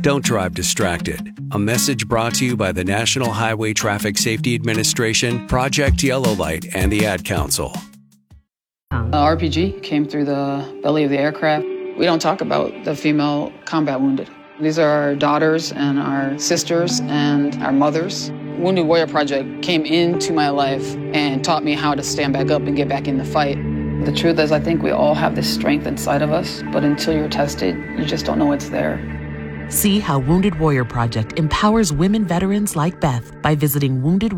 Don't drive distracted. A message brought to you by the National Highway Traffic Safety Administration, Project Yellow Light, and the Ad Council. RPG came through the belly of the aircraft. We don't talk about the female combat wounded. These are our daughters and our sisters and our mothers. Wounded Warrior Project came into my life and taught me how to stand back up and get back in the fight. The truth is, I think we all have this strength inside of us, but until you're tested, you just don't know it's there. See how Wounded Warrior Project empowers women veterans like Beth by visiting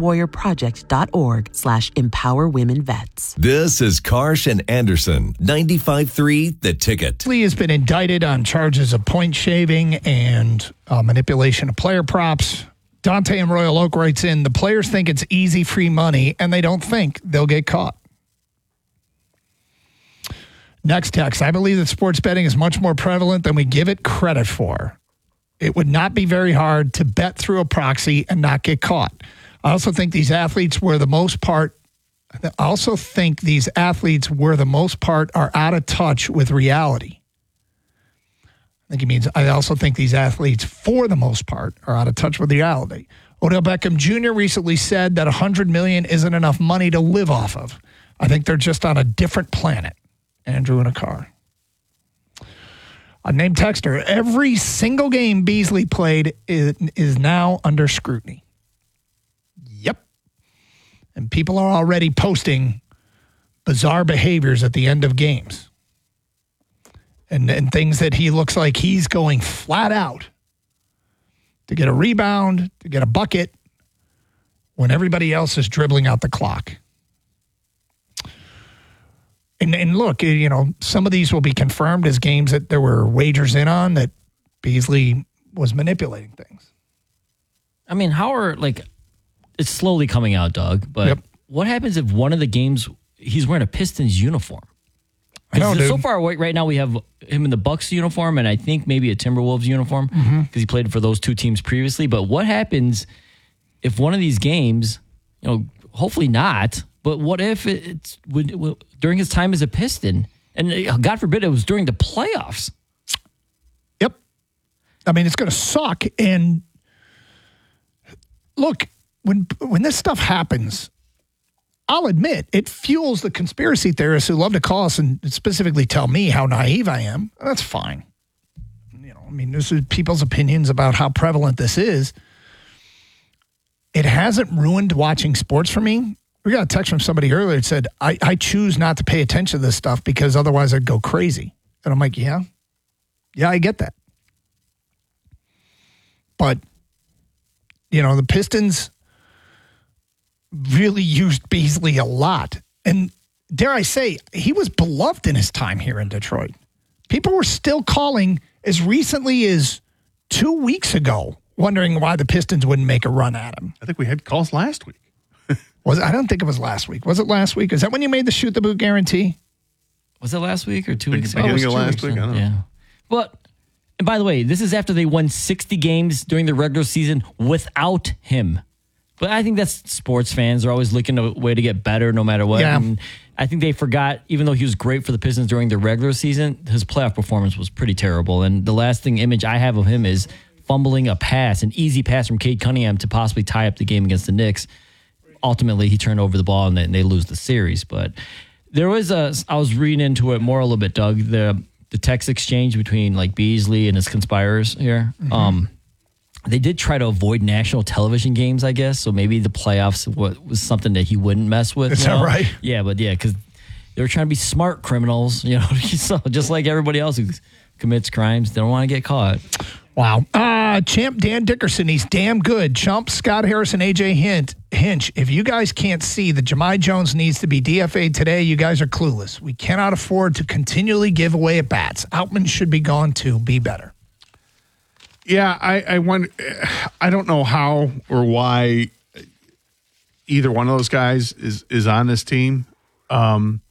woundedwarriorproject.org/empowerwomenvets. This is Karsh and Anderson, 95.3 The Ticket. Lee has been indicted on charges of point shaving and manipulation of player props. Dante in Royal Oak writes in, the players think it's easy, free money, and they don't think they'll get caught. Next text, I believe that sports betting is much more prevalent than we give it credit for. It would not be very hard to bet through a proxy and not get caught. I also think these athletes are out of touch with reality. I also think these athletes, for the most part, are out of touch with reality. Odell Beckham Jr. recently said that $100 million isn't enough money to live off of. I think they're just on a different planet. Andrew in a car. Named texter, every single game Beasley played is now under scrutiny. Yep. And people are already posting bizarre behaviors at the end of games. And things that he looks like he's going flat out to get a rebound, to get a bucket, when everybody else is dribbling out the clock. And look, some of these will be confirmed as games that there were wagers in on that Beasley was manipulating things. I mean, it's slowly coming out, Doug, but What happens if one of the games he's wearing a Pistons uniform? I know, dude. So far, right now we have him in the Bucks uniform and I think maybe a Timberwolves uniform because he played for those two teams previously. But what happens if one of these games, hopefully not, but what if it's during his time as a Piston, and God forbid it was during the playoffs? Yep. I mean, it's going to suck. And look, when this stuff happens, I'll admit it fuels the conspiracy theorists who love to call us and specifically tell me how naive I am. That's fine. This is people's opinions about how prevalent this is. It hasn't ruined watching sports for me. We got a text from somebody earlier that said, I choose not to pay attention to this stuff because otherwise I'd go crazy. And I'm like, yeah, I get that. But, the Pistons really used Beasley a lot. And dare I say, he was beloved in his time here in Detroit. People were still calling as recently as 2 weeks ago, wondering why the Pistons wouldn't make a run at him. I think we had calls last week. I don't think it was last week. Was it last week? Is that when you made the shoot the boot guarantee? Was it last week or 2 weeks ago? Beginning of last week, I don't know. Yeah. But, and by the way, this is after they won 60 games during the regular season without him. But I think that's sports fans are always looking a way to get better no matter what. Yeah. And I think they forgot, even though he was great for the Pistons during the regular season, his playoff performance was pretty terrible. And the lasting image I have of him is fumbling a pass, an easy pass from Cade Cunningham to possibly tie up the game against the Knicks. Ultimately, he turned over the ball and they lose the series. But there was I was reading into it more a little bit, Doug, the text exchange between Beasley and his conspirators here. Mm-hmm. They did try to avoid national television games, I guess. So maybe the playoffs was something that he wouldn't mess with. Is that right? Yeah, because they were trying to be smart criminals, so just like everybody else who commits crimes, they don't want to get caught. Wow. Champ Dan Dickerson, he's damn good. Chump, Scott Harrison, AJ Hinch. If you guys can't see that Jahmai Jones needs to be DFA'd today, you guys are clueless. We cannot afford to continually give away at bats. Outman should be gone too. Be better. Yeah, I wonder. I don't know how or why either one of those guys is on this team.